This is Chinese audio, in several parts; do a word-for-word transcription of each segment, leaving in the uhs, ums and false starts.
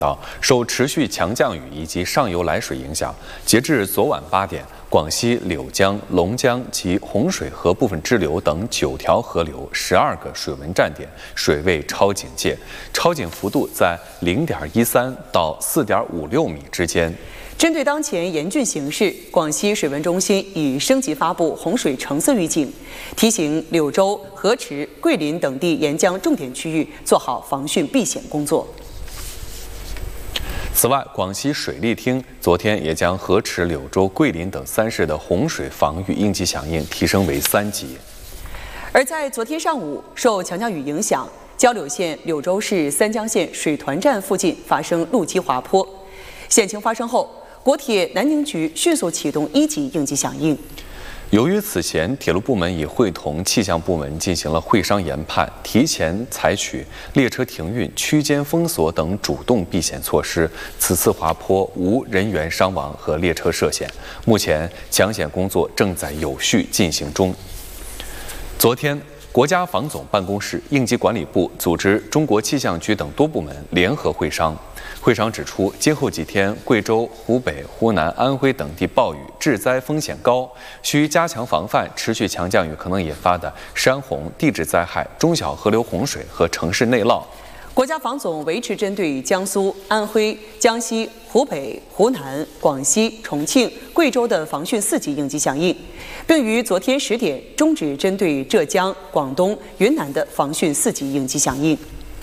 受持续强降雨以及上游来水影响，截至昨晚八点，广西柳江、龙江及洪水河部分支流等九条河流、十二个水文站点水位超警戒，超警幅度在零点一三到四点五六米之间。 针对当前严峻形势，广西水文中心已升级发布洪水橙色预警，提醒柳州、河池、桂林等地沿江重点区域做好防汛避险工作。 此外，广西水利厅昨天也将河池、柳州、桂林等三市的洪水防御应急响应提升为三级。 而在昨天上午，受强降雨影响，交柳县柳州市三江县水团站附近发生路基滑坡。险情发生后，国铁南宁局迅速启动一级应急响应。 由于此前铁路部门已会同气象部门进行了会商研判，提前采取列车停运、区间封锁等主动避险措施，此次滑坡无人员伤亡和列车涉险。目前抢险工作正在有序进行中。昨天，国家防总办公室、应急管理部组织中国气象局等多部门联合会商。会商指出，今后几天贵州、湖北、湖南、安徽等地暴雨致灾风险高，需加强防范持续强降雨可能引发的山洪、地质灾害、中小河流洪水和城市内涝。 国家防总维持针对江苏、安徽、江西、湖北、湖南、广西、重庆、贵州的防汛四级应急响应，并于昨天十点终止针对浙江、广东、云南的防汛四级应急响应。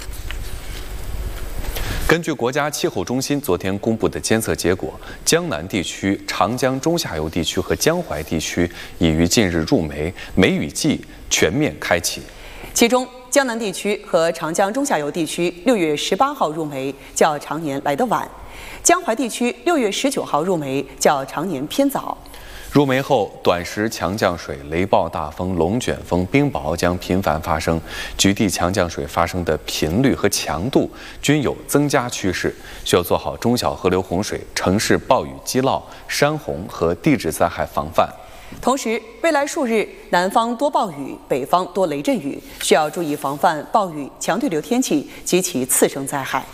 根据国家气候中心昨天公布的监测结果，江南地区、长江中下游地区和江淮地区已于近日入梅，梅雨季全面开启。 其中，江南地区和长江中下游地区六月十八号入梅，较常年来得晚；江淮地区六月十九号入梅，较常年偏早。 入梅后，短时强降水、雷暴大风、龙卷风、冰雹将频繁发生，局地强降水发生的频率和强度均有增加趋势，需要做好中小河流洪水、城市暴雨积涝、山洪和地质灾害防范。 同时，未来数日南方多暴雨，北方多雷阵雨，需要注意防范暴雨、强对流天气及其次生灾害。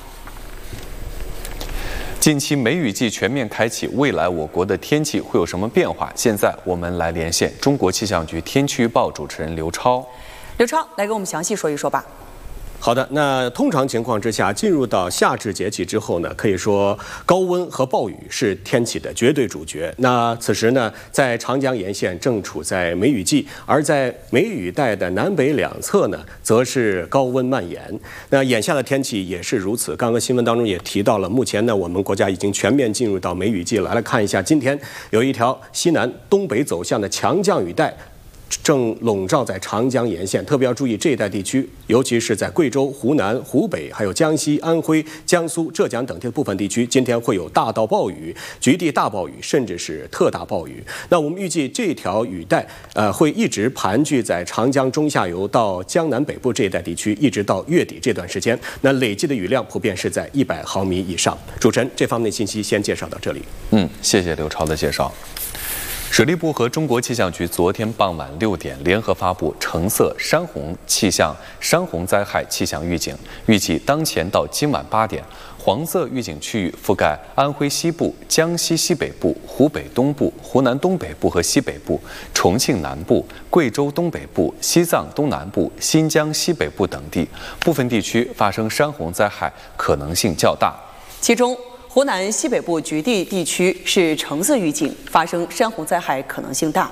近期梅雨季全面开启，未来我国的天气会有什么变化？现在我们来连线中国气象局天气预报主持人刘超。 刘超，来给我们详细说一说吧。 好的，那通常情况之下，进入到夏至节气之后呢，可以说高温和暴雨是天气的绝对主角。那此时呢，在长江沿线正处在梅雨季，而在梅雨带的南北两侧呢，则是高温蔓延。那眼下的天气也是如此。刚刚新闻当中也提到了，目前呢，我们国家已经全面进入到梅雨季了。来看一下，今天有一条西南东北走向的强降雨带正笼罩在长江沿线，特别要注意这一带地区，尤其是在贵州、湖南、湖北，还有江西、安徽、江苏、浙江等地的部分地区，今天会有大到暴雨、局地大暴雨，甚至是特大暴雨。那我们预计这条雨带，呃，会一直盘踞在长江中下游到江南北部这一带地区，一直到月底这段时间。那累计的雨量普遍是在一百毫米以上。主持人，这方面的信息先介绍到这里。 嗯，谢谢刘超的介绍。水利部和中国气象局昨天傍晚六点联合发布橙色山洪气象山洪灾害气象预警，预计当前到今晚八点，黄色预警区域覆盖安徽西部、江西西北部、湖北东部、湖南东北部和西北部、重庆南部、贵州东北部、西藏东南部、新疆西北部等地，部分地区发生山洪灾害可能性较大。 其中，湖南西北部局地地区是橙色预警，发生山洪灾害可能性大。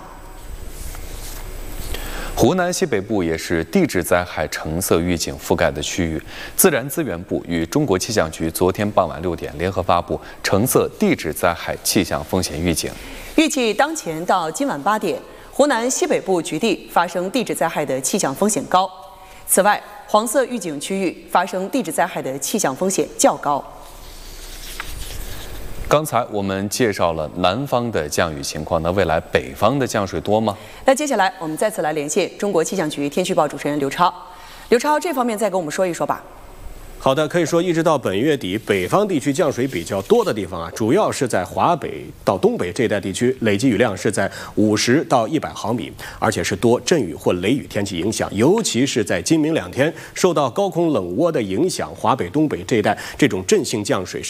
湖南西北部也是地质灾害橙色预警覆盖的区域。自然资源部与中国气象局昨天傍晚六点联合发布橙色地质灾害气象风险预警， 预计当前到今晚八点，湖南西北部局地发生地质灾害的气象风险高。此外，黄色预警区域发生地质灾害的气象风险较高。 刚才我们介绍了南方的降雨情况，那未来北方的降水多吗？ 那接下来我们再次来连线中国气象局天气预报主持人刘超。刘超，这方面再跟我们说一说吧。 好的，可以说一直到本月底，北方地区降水比较多的地方啊，主要是在华北到东北这一带地区，累计雨量是在五十到一百毫米，而且是多阵雨或雷雨天气影响，尤其是在今明两天，受到高空冷涡的影响，华北、东北这一带这种阵性降水是